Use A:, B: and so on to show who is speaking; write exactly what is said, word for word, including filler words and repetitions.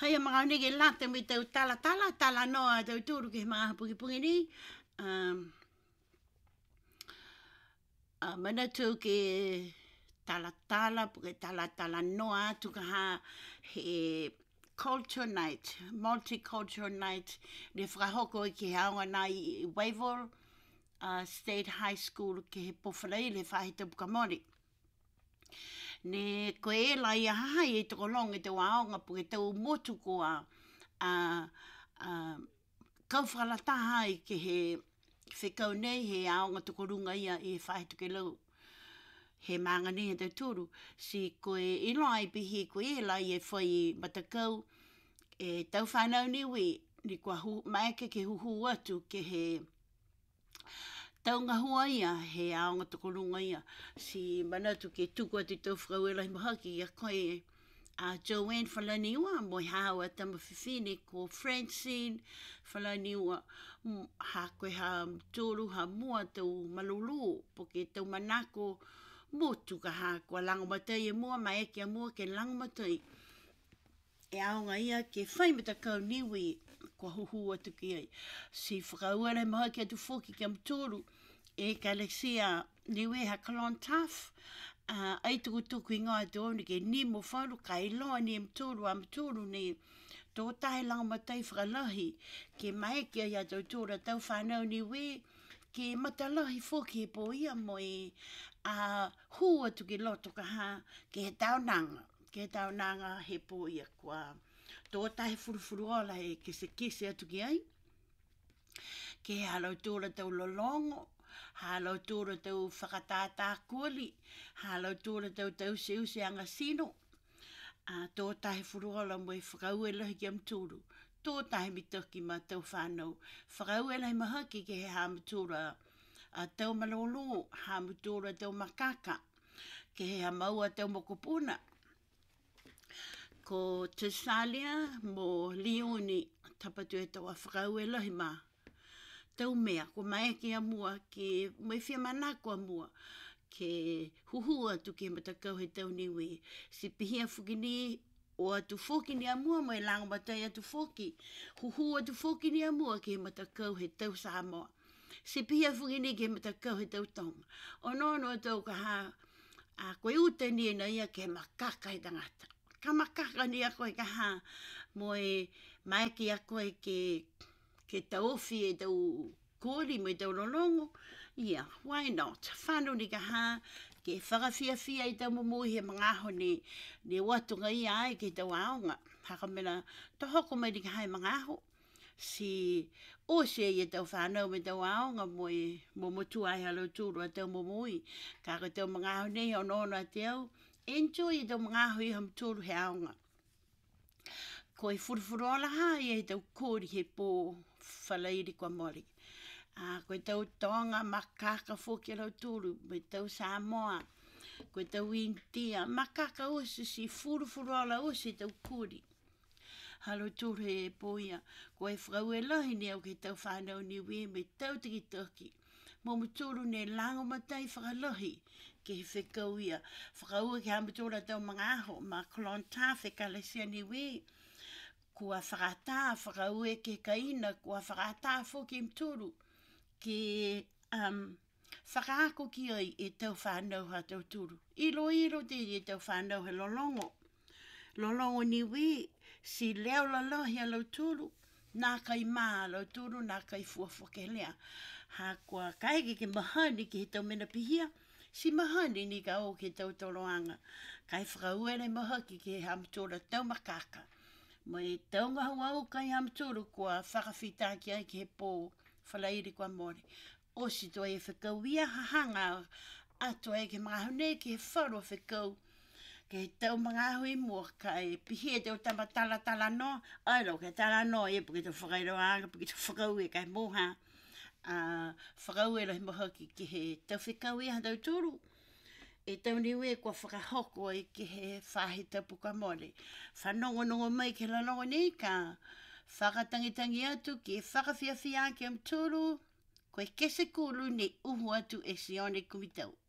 A: Hai mga nige lata mi tau tala tala tala noa tau turu ke mga puki puki ni. Um, uh, mana tu ke tala tala puki tala tala noa tu ka ha he culture night, multicultural night. Le whakahoko i ke haonga nai i Wavell uh, State High School ke he pofalai le whahita pukamori. Ne koe e la ia hahai e toko long e te waonga pu e tau motu ko a a a kau whalataha i ke he whekau nei he aonga toko runga ia i whai tuke lau he maanga ni he tau turu si koe ilo ai pihi koe e la i e whai matakau e tau whanau niwi ni kua hu, maeke ke huhu atu ke he tau ngā hua ia, he aonga toko runga ia, si manatu ke tuku atu tau whakauela i mahaki, ia koe a Joanne whalani ua, mo i hawa tama whiwhine ko Francine whalani ua, ha koe ha tōru ha mua tau malulu, po ke tau manako motu ka ha kua langamatai e mua, mai eke a mua ke langamatai, e aonga ia ke whaimata kau niwi, kua huhu atu ki ai. Si whakauera i mahaki atu whoki ki am tōru, e Galaxia niwe ha kalon taf, uh, ai tuku tuku i ngā tō ni ke ni mo wharu, ka i loa ni am tōru, am tōru ni tō tahe langa matai whakalahi, ke mai ki ai atau tōra tau whanau niwe, ke matalahi whoki e po ia mo i uh, hu atu ki loto ka ha, ke he tau nanga, ke he tau nanga he po ia kua tō tahe furufuru ola he kese kese atu ki ai, ke he halau tōra tau lolongo, halau tōra tau whakatātā kuali, halau tōra tau tau se use anga sino, a tō tahe furuola mo e whakauela ki am tūru, tō tahe mitaki ma tau whanau, whakauela i mahaki ke he hamutura a tau malolo, hamutura tau makaka, ke he hamaua tau mokopuna, ko Tesalia mo Liuni tapatu e tau a whakauela hi ma tau mea, ko mai ke a mua, ke mai whia manako a mua, ke huhu atu ke matakau he tau niwi, si pihia whuki ni o atu whoki ni a mua, mai langa matai atu whoki, huhu atu whoki ni a mua ke matakau he tau Samoa, si pihia whuki ni ke matakau he tau Tonga, o nono atau ka ha, a koe ute ni e na ia ke makaka he tangata, ka makaka ni a koe ka ha, mo e maiki a koe ke ke tauwhi e tau kōri mo i tau lolongo, yeah, why not? Whānau ni ka ha, ke whakawhia whia i tau mumui he mga aho ni, ni watunga i ai ke tau aonga. Haka mena, to hoko mai ni ka hai mga aho. Si o se i tau whānau me tau aonga mo i mo motu ai halo tūru a tau mumui. Ka ko tau mga aho nei o nono a te au, enjoy i tau mga aho i ham tūru he aonga. Ko i furufurola ha i e tau kōri he pō whalairi kua mori. Uh, ko i tau tonga makaka whoki lau tūru, me tau Samoa, ko i tau India, makaka osi si furufurola osi tau kōri. Halo tūru he pō ia, ko i whakau e lahi ni au ke tau whanau ni we me tau tiki toki. Mo mutūru ne lango matai whakalahi ke he whekau ia. Whakau e ke hamutura tau mga aho, ma kolonta whekalesia ni we, kua whakatā, whakaue ke kaina, kua whakatā whoki mturu, ke um, whakaako ki ai e tau whanau ha tau turu. Ilo ilo te e tau whanau he lolongo. Lolongo ni we, si leo lalohi a lau turu, nā kai mā lau turu, nā kai fuafoke lea. Ha kua kaike ke mahani ki he tau mena pihia, si mahani ni ka o ke tau toloanga. Kai whakaue nei mahaki ke he hamtura tau makaka. Mai taunga hau kai ham tūru kua whakawhita ki ai ki he pō whalairi kua mori. O si toi e whakauia hahanga ato e ke mga hune ki he wharu whakau. Ke he tau mga hui mua kai pihi e tau tama tala tala no. Ai ro ke tala no e puke tau whakairo anga puke tau whakau e kai moha. Uh, whakau e rahi mahaki ki he tau whakauia tau tūru. E tau niwe kua whakahoko i ke he whahita puka mole. Whanongo nongo mai ke lalongo ni ka whakatangitangi atu ki e whakawhiawhia ki am tūru, koe kese kūru ni uhu atu e sione kumitau.